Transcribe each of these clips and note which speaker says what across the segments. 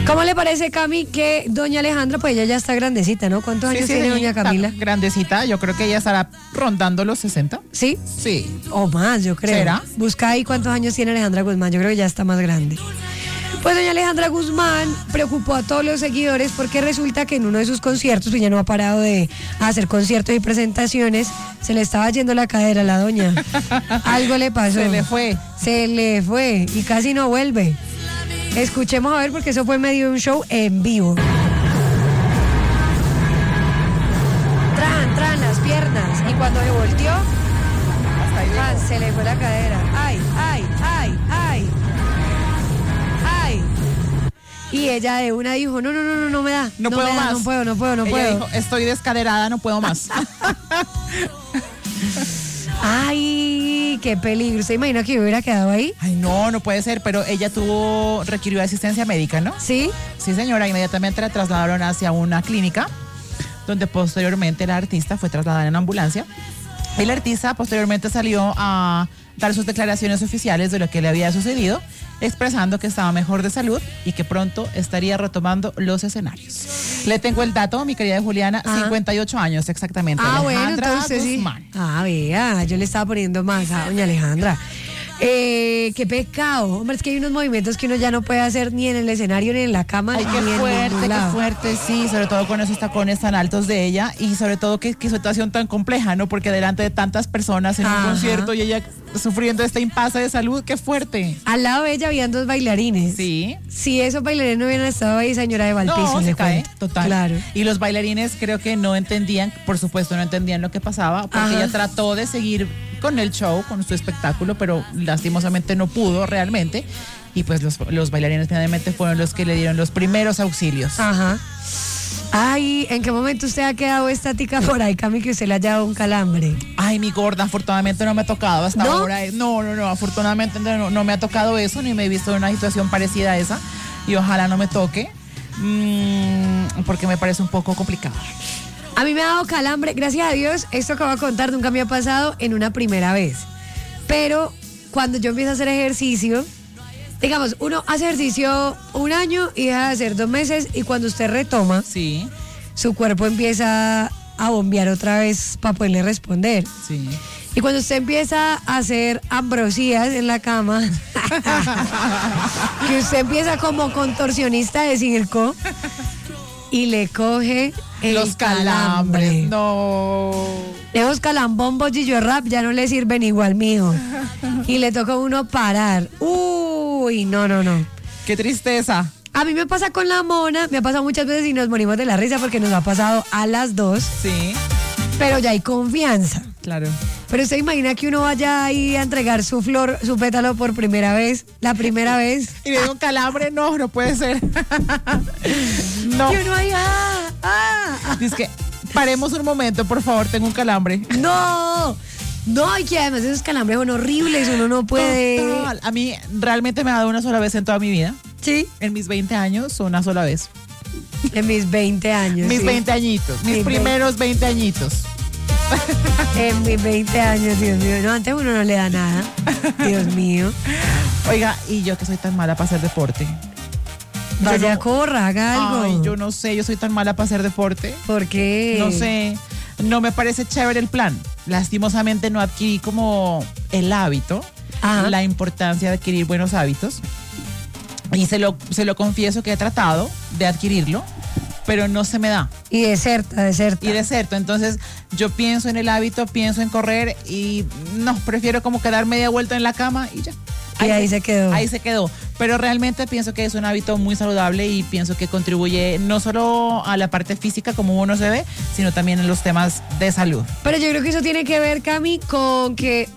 Speaker 1: ¿Cómo le parece, Cami, que doña Alejandra, pues ella ya está grandecita, ¿no? ¿Cuántos años tiene doña Camila?
Speaker 2: Grandecita, yo creo que ella estará rondando los 60.
Speaker 1: ¿Sí?
Speaker 2: Sí.
Speaker 1: O más, yo creo.
Speaker 2: ¿Será?
Speaker 1: Busca ahí cuántos años tiene Alejandra Guzmán, yo creo que ya está más grande. Pues doña Alejandra Guzmán preocupó a todos los seguidores porque resulta que en uno de sus conciertos, pues ya no ha parado de hacer conciertos y presentaciones, se le estaba yendo la cadera a la doña. Algo le pasó.
Speaker 2: Se le fue.
Speaker 1: Se le fue y casi no vuelve. Escuchemos a ver porque eso fue en medio de un show en vivo. Tran las piernas y cuando se volteó, se le fue la cadera. Ay. Y ella de una dijo, no me da.
Speaker 2: No puedo más.
Speaker 1: No puedo.
Speaker 2: Ella dijo, estoy descaderada, no puedo más.
Speaker 1: Ay, qué peligro. ¿Se imagina que hubiera quedado ahí?
Speaker 2: Ay, no puede ser, pero ella requirió asistencia médica, ¿no?
Speaker 1: ¿Sí?
Speaker 2: Sí, señora, inmediatamente la trasladaron hacia una clínica, donde posteriormente la artista fue trasladada en ambulancia. Y la artista posteriormente salió a dar sus declaraciones oficiales de lo que le había sucedido, expresando que estaba mejor de salud y que pronto estaría retomando los escenarios. Le tengo el dato, mi querida Juliana, 58 años exactamente.
Speaker 1: Alejandra
Speaker 2: Guzmán.
Speaker 1: Sí. Vea, yo le estaba poniendo más a doña Alejandra. Qué pecado. Hombre, es que hay unos movimientos que uno ya no puede hacer ni en el escenario ni en la cama.
Speaker 2: Ay, qué fuerte, sí, sobre todo con esos tacones tan altos de ella y sobre todo qué situación tan compleja, ¿no? Porque delante de tantas personas en un concierto y ella sufriendo este impasse de salud, qué fuerte.
Speaker 1: Al lado de ella habían dos bailarines.
Speaker 2: Sí.
Speaker 1: Si esos bailarines no hubieran estado ahí, señora de Valpiso.
Speaker 2: No, se cae, total.
Speaker 1: Claro.
Speaker 2: Y los bailarines creo que no entendían, por supuesto no entendían lo que pasaba, porque ella trató de seguir con el show, con su espectáculo, pero lastimosamente no pudo realmente. Y pues los bailarines finalmente fueron los que le dieron los primeros auxilios.
Speaker 1: Ajá. Ay, ¿en qué momento usted ha quedado estática por ahí, Cami, que usted le haya dado un calambre?
Speaker 2: Ay, mi gorda, afortunadamente no me ha tocado hasta ahora. No, afortunadamente no me ha tocado eso, ni me he visto en una situación parecida a esa. Y ojalá no me toque, porque me parece un poco complicado.
Speaker 1: A mí me ha dado calambre, gracias a Dios, esto que voy a contar nunca me ha pasado en una primera vez. Pero cuando yo empiezo a hacer ejercicio, digamos, uno hace ejercicio un año y deja de hacer 2 meses y cuando usted retoma,
Speaker 2: sí,
Speaker 1: su cuerpo empieza a bombear otra vez para poderle responder.
Speaker 2: Sí.
Speaker 1: Y cuando usted empieza a hacer ambrosías en la cama, que usted empieza como contorsionista de circo y le coge
Speaker 2: los calambres. No.
Speaker 1: Esos calambombos y yo rap ya no le sirven igual, mijo. Y le toca a uno parar. Uy, no.
Speaker 2: Qué tristeza.
Speaker 1: A mí me pasa con la Mona, me ha pasado muchas veces y nos morimos de la risa porque nos ha pasado a las dos.
Speaker 2: Sí.
Speaker 1: Pero ya hay confianza.
Speaker 2: Claro.
Speaker 1: Pero usted imagina que uno vaya ahí a entregar su flor, su pétalo por primera vez, la primera vez.
Speaker 2: Y le digo calambre, no puede ser. No.
Speaker 1: Y uno ahí,
Speaker 2: Dice que paremos un momento, por favor, tengo un calambre.
Speaker 1: No, y que además esos calambres son horribles, uno no puede.
Speaker 2: Total. A mí realmente me ha dado una sola vez en toda mi vida.
Speaker 1: Sí.
Speaker 2: En mis 20 años, una sola vez.
Speaker 1: En mis 20 años.
Speaker 2: Mis
Speaker 1: sí.
Speaker 2: 20 añitos, mis primeros 20 añitos.
Speaker 1: En mis 20 años, Dios mío. No, antes uno no le da nada. Dios mío.
Speaker 2: Oiga, y yo que soy tan mala para hacer deporte.
Speaker 1: Vaya, corra, haga algo.
Speaker 2: Ay, yo no sé, yo soy tan mala para hacer deporte.
Speaker 1: ¿Por qué?
Speaker 2: No sé, no me parece chévere el plan. Lastimosamente no adquirí como el hábito, la importancia de adquirir buenos hábitos. Y se lo confieso que he tratado de adquirirlo, pero no se me da.
Speaker 1: Y deserta.
Speaker 2: Y deserto. Entonces yo pienso en el hábito, pienso en correr y no, prefiero como quedar media vuelta en la cama y ya.
Speaker 1: Y ahí se quedó.
Speaker 2: Ahí se quedó. Pero realmente pienso que es un hábito muy saludable y pienso que contribuye no solo a la parte física como uno se ve, sino también en los temas de salud.
Speaker 1: Pero yo creo que eso tiene que ver, Cami, con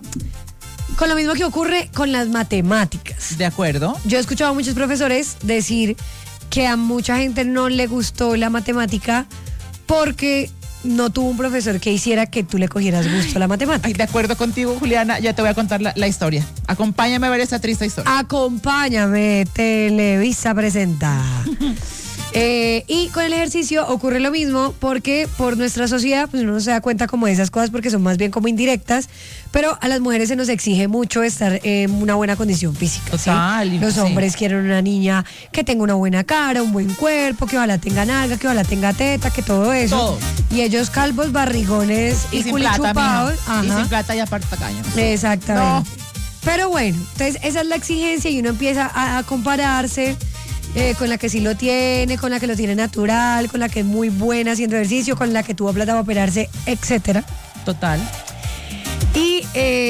Speaker 1: lo mismo que ocurre con las matemáticas.
Speaker 2: ¿De acuerdo?
Speaker 1: Yo he escuchado a muchos profesores decir que a mucha gente no le gustó la matemática porque no tuvo un profesor que hiciera que tú le cogieras gusto a la matemática.
Speaker 2: Ay, de acuerdo contigo, Juliana, ya te voy a contar la historia. Acompáñame a ver esta triste historia.
Speaker 1: Acompáñame, Televisa presenta. Y con el ejercicio ocurre lo mismo porque por nuestra sociedad pues uno no se da cuenta como de esas cosas porque son más bien como indirectas, pero a las mujeres se nos exige mucho estar en una buena condición física.
Speaker 2: Total,
Speaker 1: ¿sí? Los hombres quieren una niña que tenga una buena cara, un buen cuerpo, que ojalá tenga nalga, que ojalá tenga teta, que todo eso.
Speaker 2: Todo.
Speaker 1: Y ellos calvos, barrigones y
Speaker 2: sin plata,
Speaker 1: culichupados.
Speaker 2: y sin plata y aparte tacaños.
Speaker 1: Exactamente. Pero bueno, entonces esa es la exigencia y uno empieza a compararse con la que sí lo tiene, con la que lo tiene natural, con la que es muy buena haciendo ejercicio, con la que tuvo plata para operarse, etcétera.
Speaker 2: Total.
Speaker 1: Y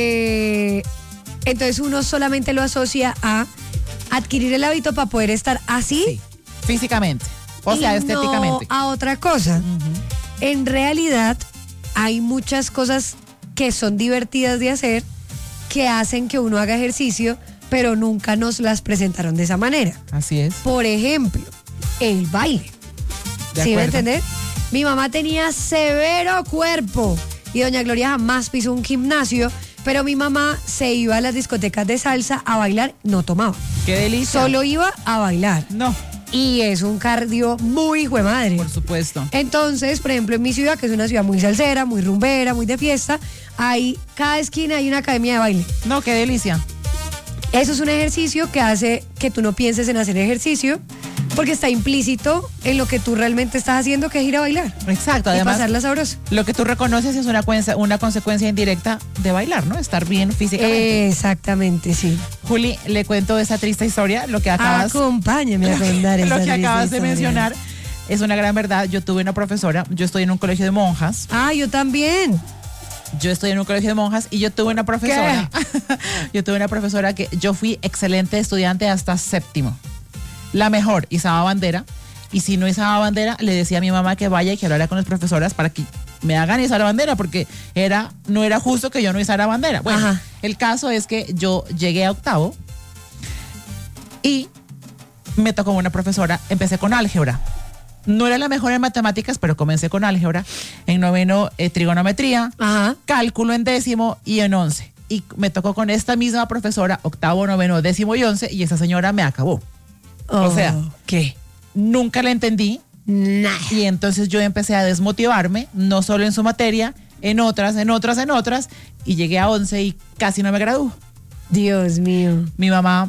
Speaker 1: entonces uno solamente lo asocia a adquirir el hábito para poder estar así.
Speaker 2: Sí, físicamente, o sea, estéticamente.
Speaker 1: No a otra cosa. En realidad hay muchas cosas que son divertidas de hacer, que hacen que uno haga ejercicio, pero nunca nos las presentaron de esa manera.
Speaker 2: Así es.
Speaker 1: Por ejemplo, el baile. ¿Sí me entendés? Mi mamá tenía severo cuerpo y doña Gloria jamás pisó un gimnasio, pero mi mamá se iba a las discotecas de salsa a bailar, no tomaba.
Speaker 2: ¡Qué delicia!
Speaker 1: Solo iba a bailar.
Speaker 2: No.
Speaker 1: Y es un cardio muy hijo de madre.
Speaker 2: Por supuesto.
Speaker 1: Entonces, por ejemplo, en mi ciudad, que es una ciudad muy salsera, muy rumbera, muy de fiesta, cada esquina hay una academia de baile.
Speaker 2: No, qué delicia.
Speaker 1: Eso es un ejercicio que hace que tú no pienses en hacer ejercicio, porque está implícito en lo que tú realmente estás haciendo, que es ir a bailar.
Speaker 2: Exacto,
Speaker 1: y
Speaker 2: además
Speaker 1: pasarla sabroso.
Speaker 2: Lo que tú reconoces es una consecuencia indirecta de bailar, ¿no? Estar bien físicamente.
Speaker 1: Exactamente, sí.
Speaker 2: Juli, le cuento esa triste historia, lo que acabas...
Speaker 1: Acompáñame a contar esa
Speaker 2: Lo que acabas de
Speaker 1: historia.
Speaker 2: mencionar es una gran verdad. Yo tuve una profesora, yo estoy en un colegio de monjas.
Speaker 1: Yo también.
Speaker 2: Yo estoy en un colegio de monjas y yo tuve una profesora. Yo tuve una profesora que yo fui excelente estudiante hasta séptimo. La mejor, izaba bandera. Y si no izaba bandera, le decía a mi mamá que vaya y que hablara con las profesoras para que me hagan izar bandera, porque no era justo que yo no izara bandera. Bueno, el caso es que yo llegué a octavo y me tocó una profesora, empecé con álgebra. No era la mejor en matemáticas, pero comencé con álgebra. En noveno, trigonometría, cálculo en décimo y en 11. Y me tocó con esta misma profesora, octavo, noveno, décimo y 11, y esa señora me acabó. O sea,
Speaker 1: ¿qué?
Speaker 2: Nunca la entendí.
Speaker 1: Nah.
Speaker 2: Y entonces yo empecé a desmotivarme, no solo en su materia, en otras, y llegué a 11 y casi no me graduó.
Speaker 1: Dios mío.
Speaker 2: Mi mamá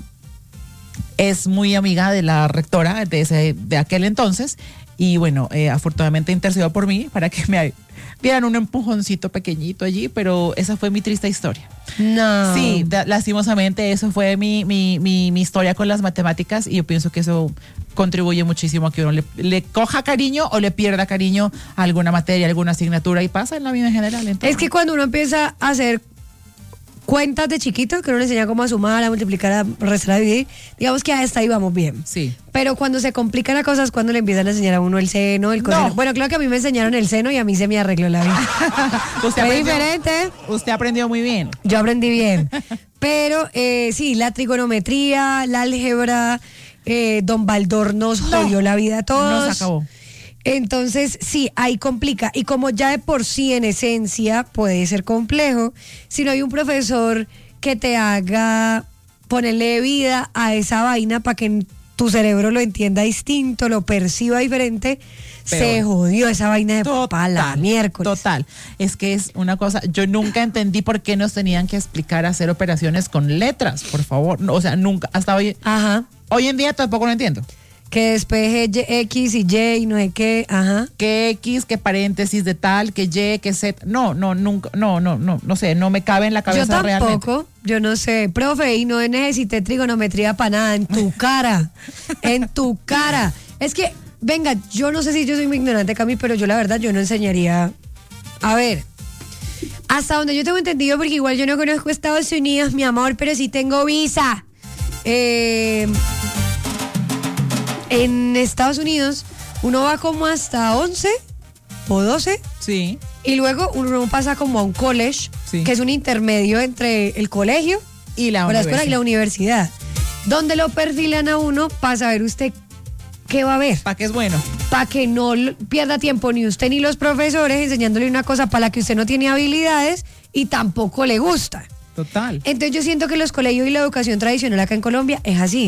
Speaker 2: es muy amiga de la rectora de aquel entonces, y bueno, afortunadamente intercedió por mí para que me dieran un empujoncito pequeñito allí, pero esa fue mi triste historia.
Speaker 1: No.
Speaker 2: Sí, lastimosamente eso fue mi historia con las matemáticas, y yo pienso que eso contribuye muchísimo a que uno le coja cariño o le pierda cariño a alguna materia, alguna asignatura, y pasa en la vida en general. Entonces.
Speaker 1: Es que cuando uno empieza a hacer cuentas de chiquito, que uno le enseña cómo a sumar, a multiplicar, a restar, a dividir, digamos que hasta ahí vamos bien.
Speaker 2: Sí.
Speaker 1: Pero cuando se complican las cosas, cuando le empiezan a enseñar a uno el seno, el coseno.
Speaker 2: No.
Speaker 1: Bueno, claro que a mí me enseñaron el seno y a mí se me arregló la vida. Fue diferente.
Speaker 2: Usted aprendió muy bien.
Speaker 1: Yo aprendí bien. Pero sí, la trigonometría, la álgebra, don Baldor nos jodió la vida a todos.
Speaker 2: Nos acabó.
Speaker 1: Entonces, sí, ahí complica. Y como ya de por sí en esencia puede ser complejo, si no hay un profesor que te haga ponerle vida a esa vaina para que tu cerebro lo entienda distinto, lo perciba diferente, se jodió esa vaina de pala, miércoles.
Speaker 2: Total. Es que es una cosa, yo nunca entendí por qué nos tenían que explicar hacer operaciones con letras, por favor. No, o sea, nunca, hasta hoy. Hoy en día tampoco lo entiendo.
Speaker 1: Que despeje X y Y y no sé qué,
Speaker 2: Que X, que paréntesis de tal, que Y, que Z. Nunca, no sé, no me cabe en la cabeza realmente.
Speaker 1: Yo tampoco, yo no sé. Profe, y no necesité trigonometría para nada, en tu cara, en tu cara. Es que, venga, yo no sé si yo soy muy ignorante, Cami, pero yo la verdad, yo no enseñaría. A ver, hasta donde yo tengo entendido, porque igual yo no conozco Estados Unidos, mi amor, pero sí tengo visa. En Estados Unidos uno va como hasta 11 o 12.
Speaker 2: Sí.
Speaker 1: Y luego uno pasa como a un college, que es un intermedio entre el colegio
Speaker 2: y la
Speaker 1: escuela y la universidad, donde lo perfilan a uno para saber usted qué va a ver.
Speaker 2: ¿Para qué es bueno?
Speaker 1: Para que no pierda tiempo ni usted ni los profesores enseñándole una cosa para la que usted no tiene habilidades y tampoco le gusta.
Speaker 2: Total.
Speaker 1: Entonces yo siento que los colegios y la educación tradicional acá en Colombia es así.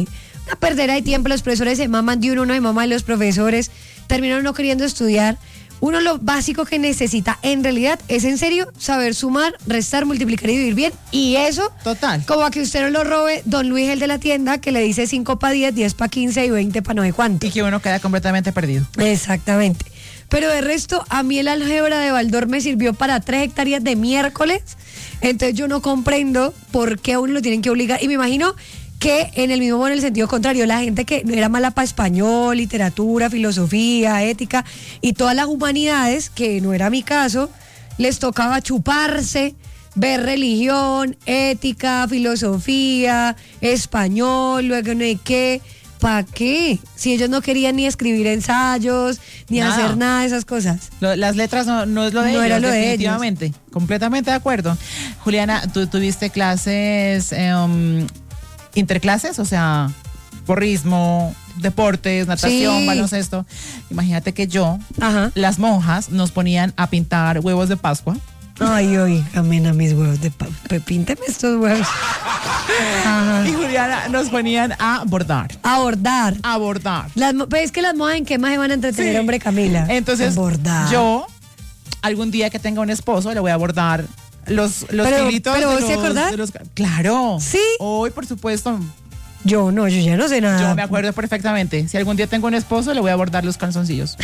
Speaker 1: Una perdera de tiempo, los profesores se maman de uno se mama de los profesores, terminan no queriendo estudiar. Uno lo básico que necesita en realidad es en serio saber sumar, restar, multiplicar y vivir bien. Y eso,
Speaker 2: Total.
Speaker 1: como a que usted no lo robe don Luis, el de la tienda, que le dice 5 para 10, 10 para 15 y 20 para no sé cuánto.
Speaker 2: Y que uno queda completamente perdido.
Speaker 1: Exactamente. Pero de resto, a mí el álgebra de Baldor me sirvió para 3 hectáreas de miércoles. Entonces yo no comprendo por qué a uno lo tienen que obligar. Y me imagino que en el mismo modo, en el sentido contrario, la gente que era mala para español, literatura, filosofía, ética y todas las humanidades, que no era mi caso, les tocaba chuparse, ver religión, ética, filosofía, español, luego no sé qué. ¿Para qué? Si ellos no querían ni escribir ensayos, ni
Speaker 2: Nada.
Speaker 1: hacer nada de esas cosas.
Speaker 2: Las letras no es lo de
Speaker 1: No
Speaker 2: ellos,
Speaker 1: era lo de
Speaker 2: definitivamente. Completamente de acuerdo. Juliana, ¿tú tuviste clases interclases? O sea, porrismo, deportes, natación,
Speaker 1: Sí.
Speaker 2: baloncesto. Imagínate que
Speaker 1: Ajá.
Speaker 2: las monjas nos ponían a pintar huevos de Pascua.
Speaker 1: Ay, oye, amén a mis huevos de pínteme estos huevos. Ajá.
Speaker 2: Y Juliana nos ponían a bordar.
Speaker 1: A bordar.
Speaker 2: A bordar.
Speaker 1: Pues es que las modas en qué más se van a entretener,
Speaker 2: Sí.
Speaker 1: hombre, Camila.
Speaker 2: Entonces,
Speaker 1: A bordar.
Speaker 2: yo, algún día que tenga un esposo, le voy a bordar los
Speaker 1: Pero
Speaker 2: filitos
Speaker 1: ¿vos
Speaker 2: de
Speaker 1: te
Speaker 2: los,
Speaker 1: acordás?
Speaker 2: de los- Claro.
Speaker 1: ¿Sí?
Speaker 2: Hoy, por supuesto.
Speaker 1: Yo no, yo ya no sé nada.
Speaker 2: Yo me acuerdo perfectamente. Si algún día tengo un esposo, le voy a bordar los calzoncillos.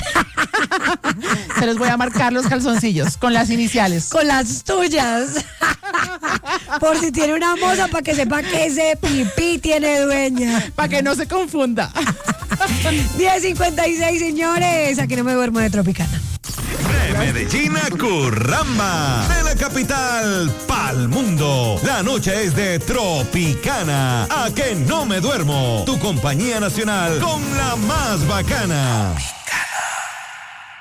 Speaker 2: Se los voy a marcar los calzoncillos con las iniciales.
Speaker 1: Con las tuyas. Por si tiene una moza, para que sepa que ese pipí tiene dueña.
Speaker 2: Para que no se confunda.
Speaker 1: 10:56, señores. Aquí no me duermo de Tropicana.
Speaker 3: De Medellín a Curramba, de la capital pa'l mundo. La noche es de Tropicana. A que no me duermo. Tu compañía nacional con la más bacana.